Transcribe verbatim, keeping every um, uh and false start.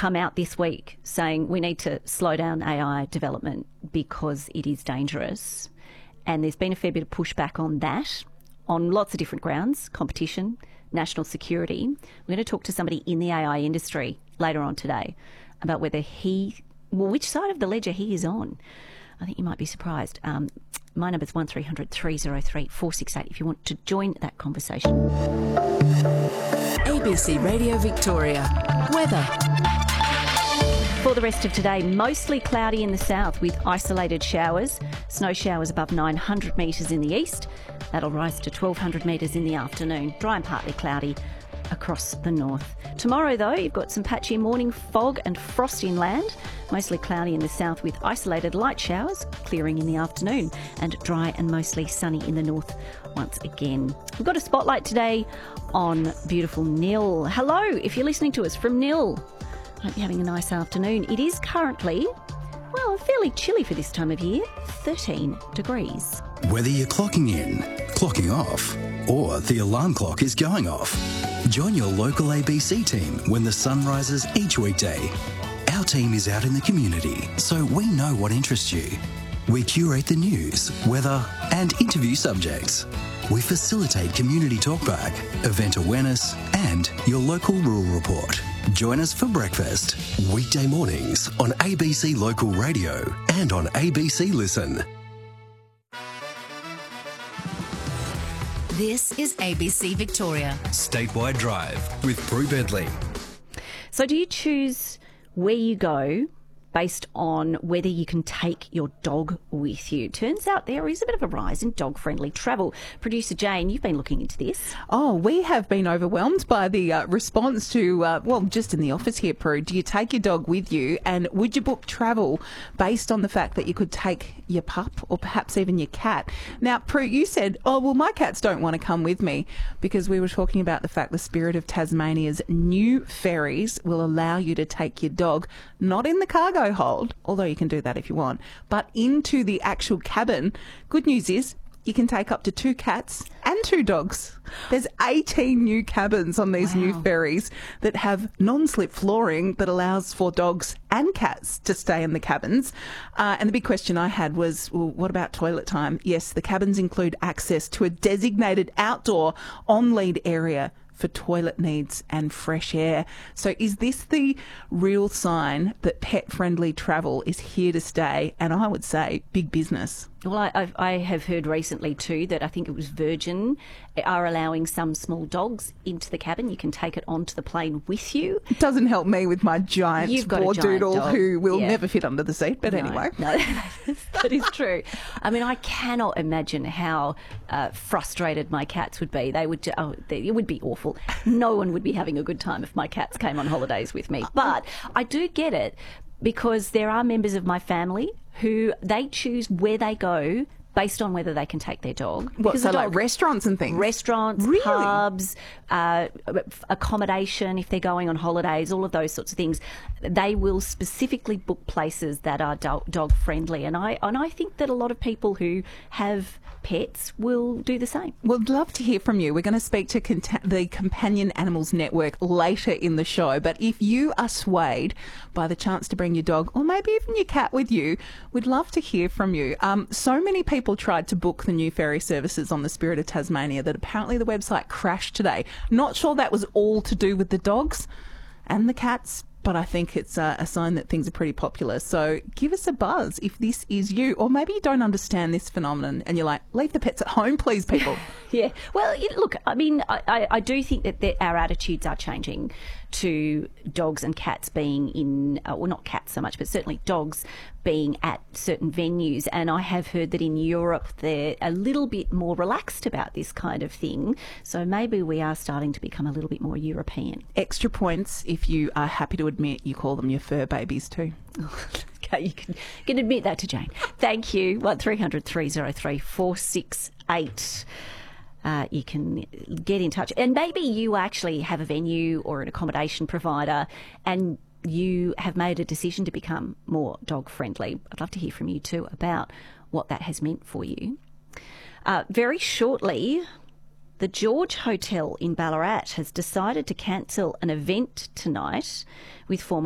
come out this week saying we need to slow down A I development because it is dangerous. And there's been a fair bit of pushback on that, on lots of different grounds: competition, national security. We're going to talk to somebody in the A I industry later on today about whether he, well, which side of the ledger he is on. I think you might be surprised. Um, my number is one three hundred three oh three four six eight if you want to join that conversation. A B C Radio Victoria. Weather. For the rest of today, mostly cloudy in the south with isolated showers. Snow showers above nine hundred metres in the east. That'll rise to twelve hundred metres in the afternoon. Dry and partly cloudy across the north. Tomorrow, though, you've got some patchy morning fog and frost inland. Mostly cloudy in the south with isolated light showers, clearing in the afternoon, and dry and mostly sunny in the north once again. We've got a spotlight today on beautiful Nil. Hello, if you're listening to us from Nil. Hope you're having a nice afternoon. It is currently, well, fairly chilly for this time of year, thirteen degrees. Whether you're clocking in, clocking off, or the alarm clock is going off, join your local A B C team when the sun rises each weekday. Our team is out in the community, so we know what interests you. We curate the news, weather, and interview subjects. We facilitate community talkback, event awareness, and your local rural report. Join us for breakfast, weekday mornings on A B C Local Radio and on A B C Listen. This is A B C Victoria. Statewide Drive with Prue Bentley. So do you choose where you go based on whether you can take your dog with you? Turns out there is a bit of a rise in dog-friendly travel. Producer Jane, you've been looking into this. Oh, we have been overwhelmed by the uh, response to, uh, well, just in the office here, Prue. Do you take your dog with you? And would you book travel based on the fact that you could take your pup or perhaps even your cat? Now, Prue, you said, oh, well, my cats don't want to come with me, because we were talking about the fact the Spirit of Tasmania's new ferries will allow you to take your dog, not in the cargo hold, although you can do that if you want, but into the actual cabin. Good news is you can take up to two cats and two dogs. There's eighteen new cabins on these Wow. new ferries that have non-slip flooring that allows for dogs and cats to stay in the cabins. Uh, and the big question I had was, well, what about toilet time? Yes, the cabins include access to a designated outdoor on-lead area for toilet needs and fresh air. So is this the real sign that pet-friendly travel is here to stay? And I would say big business. Well, I, I've, I have heard recently too that I think it was Virgin are allowing some small dogs into the cabin. You can take it onto the plane with you. It doesn't help me with my giant You've got a giant doodle dog. who will Yeah. never fit under the seat. But No, anyway. no, that is true. I mean, I cannot imagine how uh, frustrated my cats would be. They would, ju- oh, they, it would be awful. No one would be having a good time if my cats came on holidays with me. But I do get it, because there are members of my family who they choose where they go based on whether they can take their dog. What, Because so the like dog- restaurants and things? Restaurants, Really? pubs, uh, accommodation, if they're going on holidays, all of those sorts of things. They will specifically book places that are do- dog friendly. And I, and I think that a lot of people who have pets will do the same. We'd love to hear from you. We're going to speak to Cont- the Companion Animals Network later in the show. But if you are swayed by the chance to bring your dog or maybe even your cat with you, we'd love to hear from you. Um, so many people tried to book the new ferry services on the Spirit of Tasmania that apparently the website crashed today. Not sure that was all to do with the dogs and the cats, but I think it's uh, a sign that things are pretty popular. So give us a buzz if this is you, or maybe you don't understand this phenomenon and you're like, leave the pets at home, please, people. Yeah. Well, it, look, I mean, I, I, I do think that the, our attitudes are changing to dogs and cats being in, uh, well, not cats so much, but certainly dogs being at certain venues. And I have heard that in Europe they're a little bit more relaxed about this kind of thing. So maybe we are starting to become a little bit more European. Extra points if you are happy to admit you call them your fur babies too. Okay, you can, you can admit that to Jane. Thank you. one three hundred three oh three four six eight. Uh, you can get in touch. And maybe you actually have a venue or an accommodation provider and you have made a decision to become more dog friendly. I'd love to hear from you too about what that has meant for you. Uh, very shortly, the George Hotel in Ballarat has decided to cancel an event tonight with former